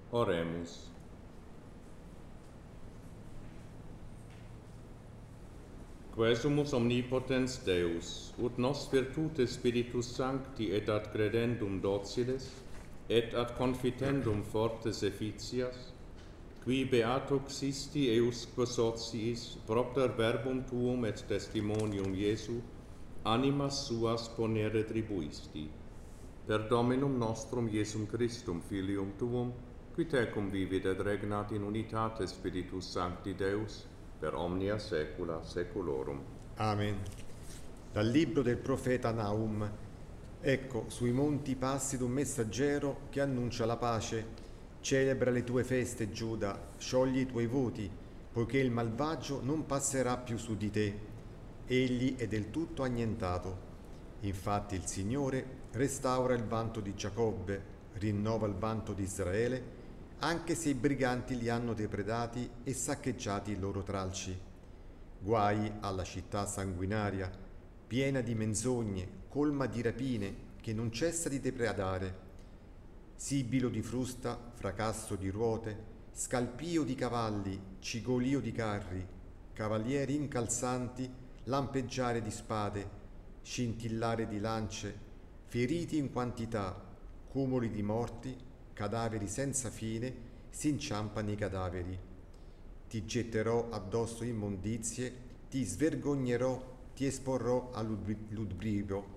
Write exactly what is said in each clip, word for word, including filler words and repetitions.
Oremus. Quesumus omnipotens Deus, ut nos virtute Spiritus Sancti et ad credendum dociles, et ad confitendum fortes efficias, qui beato xisti eusque sociis propter verbum tuum et testimonium Iesu, animas suas ponere tribuisti. Per Dominum nostrum Iesum Christum, Filium tuum, qui tecum vivit et regnat in unitate Spiritus Sancti Deus, per omnia saecula saeculorum. Amen. Dal libro del profeta Nahum. Ecco, sui monti passi d'un messaggero che annuncia la pace. Celebra le tue feste, Giuda, sciogli i tuoi voti, poiché il malvagio non passerà più su di te. Egli è del tutto annientato. Infatti il Signore restaura il vanto di Giacobbe, rinnova il vanto di Israele, anche se i briganti li hanno depredati e saccheggiati i loro tralci. Guai alla città sanguinaria, piena di menzogne, colma di rapine, che non cessa di depredare. Sibilo di frusta, fracasso di ruote, scalpio di cavalli, cigolio di carri, cavalieri incalzanti, lampeggiare di spade, scintillare di lance, feriti in quantità, cumuli di morti, cadaveri senza fine, si inciampano i cadaveri. Ti getterò addosso immondizie, ti svergognerò, ti esporrò all'udbrivio.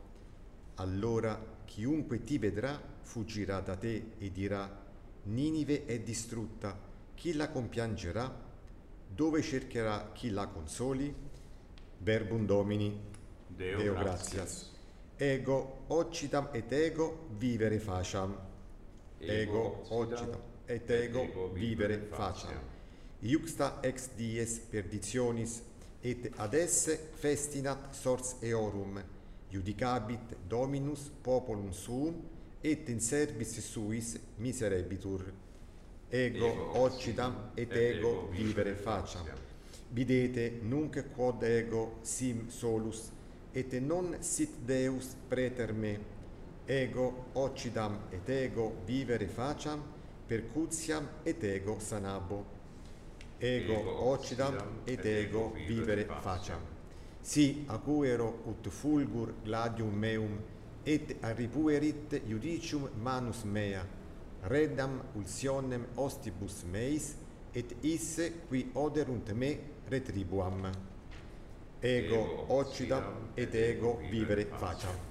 Allora chiunque ti vedrà fuggirà da te e dirà: Ninive è distrutta, chi la compiangerà? Dove cercherà chi la consoli? Verbum Domini. Deo, Deo gratias. gratias. Ego occitam et ego vivere faciam. Ego occitam et ego vivere faciam. Iuxta ex dies perditionis et ad esse festinat sors eorum, iudicabit Dominus populum suum et in service suis miserebitur. Ego occitam et ego vivere faciam. Videte nunc quod ego sim solus et non sit Deus preter me. Ego occidam et ego vivere faciam, percutiam et ego sanabo. Ego occidam et ego vivere faciam. Si acuero ut fulgur gladium meum, et arripuerit judicium manus mea, reddam ulsionem ostibus meis, et isse qui oderunt me retribuam. Ego occidam et ego vivere faciam.